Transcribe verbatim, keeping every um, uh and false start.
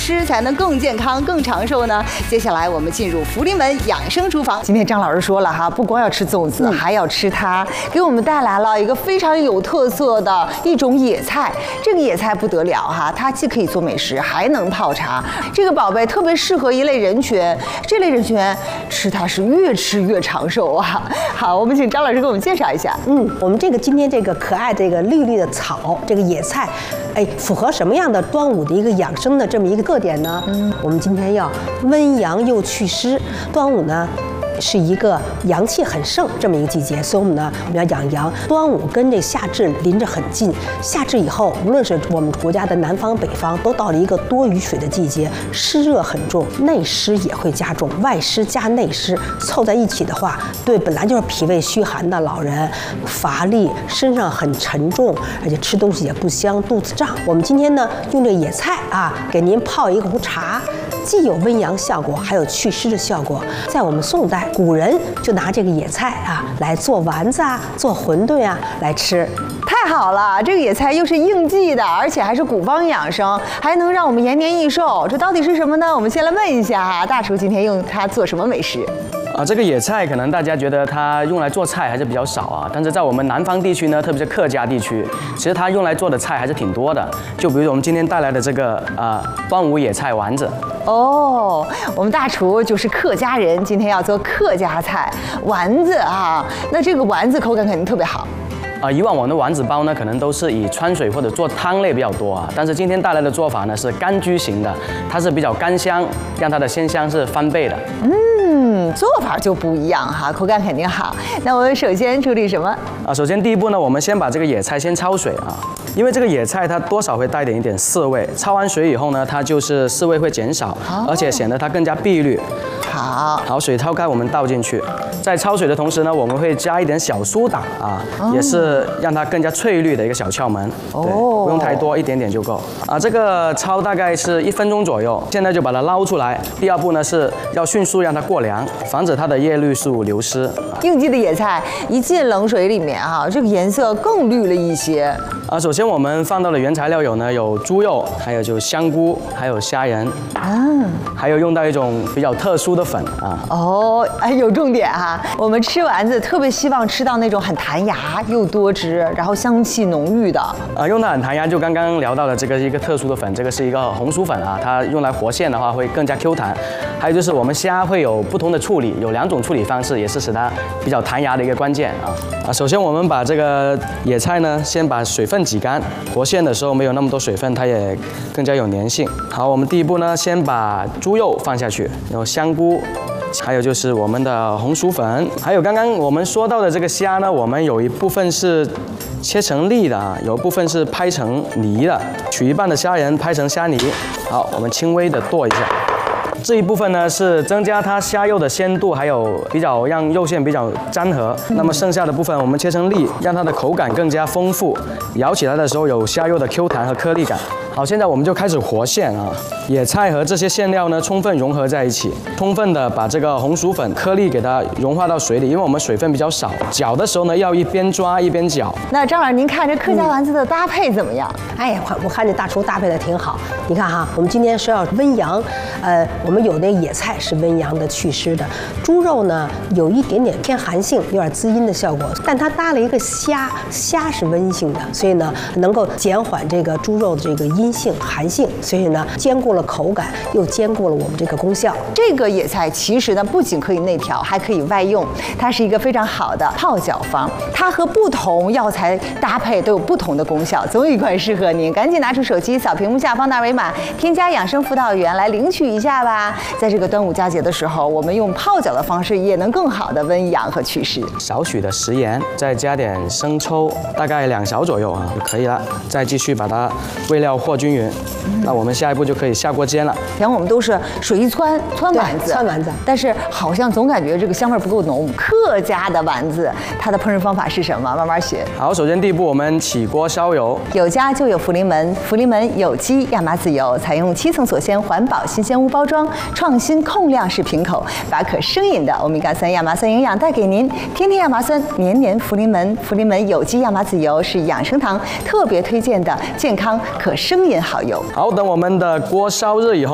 吃才能更健康、更长寿呢？接下来我们进入福临门养生厨房。今天张老师说了哈，不光要吃粽子，嗯、还要吃它，给我们带来了一个非常有特色的一种野菜。这个野菜不得了哈，它既可以做美食，还能泡茶。这个宝贝特别适合一类人群，这类人群吃它是越吃越长寿啊。好，我们请张老师给我们介绍一下。 嗯，我们这个今天这个可爱这个绿绿的草，这个野菜，哎，符合什么样的端午的一个养生的这么一个特点呢？嗯，我们今天要温阳又祛湿。端午呢，是一个阳气很盛这么一个季节，所以我们呢，我们要养阳。端午跟这夏至临着很近，夏至以后，无论是我们国家的南方北方，都到了一个多雨水的季节，湿热很重，内湿也会加重，外湿加内湿凑在一起的话，对本来就是脾胃虚寒的老人，乏力，身上很沉重，而且吃东西也不香，肚子胀。我们今天呢，用这野菜啊，给您泡一壶茶，既有温阳效果，还有祛湿的效果。在我们宋代，古人就拿这个野菜啊来做丸子啊，做馄饨啊来吃。 太好了，这个野菜又是应季的，而且还是古方养生，还能让我们延年益寿。这到底是什么呢？我们先来问一下哈，大厨今天用它做什么美食？ 啊，这个野菜可能大家觉得它用来做菜还是比较少啊，但是在我们南方地区呢，特别是客家地区，其实它用来做的菜还是挺多的。就比如我们今天带来的这个啊、呃、端午野菜丸子。 哦，我们大厨就是客家人，今天要做客家菜丸子啊。那这个丸子口感肯定特别好。 啊，以往我们的丸子包呢，可能都是以川水或者做汤类比较多啊，但是今天带来的做法呢是柑橘型的，它是比较干香，让它的鲜香是翻倍的。 嗯，做法就不一样哈，口感肯定好。那我们首先处理什么？ 啊，首先第一步呢，我们先把这个野菜先焯水啊，因为这个野菜它多少会带点一点涩味，焯完水以后呢，它就是涩味会减少，哦、而且显得它更加碧绿。 好， 好，水焯开，我们倒进去。在焯水的同时呢，我们会加一点小苏打啊，哦、也是让它更加翠绿的一个小窍门。哦，对，不用太多，一点点就够。啊，这个焯大概是一分钟左右。现在就把它捞出来。第二步呢是要迅速让它过凉，防止它的叶绿素流失。 应季的野菜一进冷水里面啊，这个颜色更绿了一些。 啊，首先我们放到的原材料有呢，有猪肉，还有就香菇，还有虾仁，啊，还有用到一种比较特殊的粉啊。 哦，哎，有重点哈、啊。我们吃丸子特别希望吃到那种很弹牙又多汁，然后香气浓郁的。 啊，用到很弹牙，就刚刚聊到的这个一个特殊的粉，这个是一个红薯粉啊，它用来活现的话会更加 Q 弹。还有就是我们虾会有不同的处理，有两种处理方式，也是使它比较弹牙的一个关键啊。啊，首先我们把这个野菜呢，先把水分挤干，活现的时候没有那么多水分，它也更加有粘性。好，我们第一步呢，先把猪肉放下去，然后香菇。还有就是我们的红薯粉，还有刚刚我们说到的这个虾呢，我们有一部分是切成粒的啊，有一部分是拍成泥的，取一半的虾仁拍成虾泥。好，我们轻微的剁一下。这一部分呢是增加它虾肉的鲜度，还有比较让肉馅比较粘合。那么剩下的部分我们切成粒，让它的口感更加丰富，咬起来的时候有虾肉的 Q 弹和颗粒感。好，现在我们就开始活现啊，野菜和这些馅料呢充分融合在一起，充分的把这个红薯粉颗粒给它融化到水里，因为我们水分比较少，搅的时候呢要一边抓一边搅。 那张老师，您看这客家丸子的搭配怎么样？ 嗯、哎呀，我看这大厨搭配的挺好。你看哈，我们今天是要温阳，呃，我们有那野菜是温阳的、祛湿的，猪肉呢有一点点偏寒性，有点滋阴的效果，但它搭了一个虾，虾是温性的，所以呢能够减缓这个猪肉的这个阴。阴性寒性，所以呢兼顾了口感，又兼顾了我们这个功效。 这个野菜其实呢不仅可以内调，还可以外用，它是一个非常好的泡脚方，它和不同药材搭配都有不同的功效，总有一款适合您。赶紧拿出手机，扫屏幕下方的二维码，添加养生辅导员来领取一下吧。在这个端午佳节的时候，我们用泡脚的方式也能更好的温阳和祛湿。 少许的食盐，再加点生抽，大概两勺左右啊就可以了。再继续把它味料和均匀，那我们下一步就可以下锅煎了。 前我们都是水一汆汆丸子， 汆丸子， 但是好像总感觉这个香味不够浓。客家的丸子，它的烹饪方法是什么？慢慢学。 好，首先第一步，我们起锅烧油。 有家就有福临门，福临门有机亚麻籽油，采用七层锁鲜环保新鲜屋包装，创新控量式瓶口，把可生饮的欧米伽三亚麻酸营养带给您。天天亚麻酸，年年福临门。福临门有机亚麻籽油是养生堂特别推荐的健康可生饮好油。 好，等我们的锅烧热以后。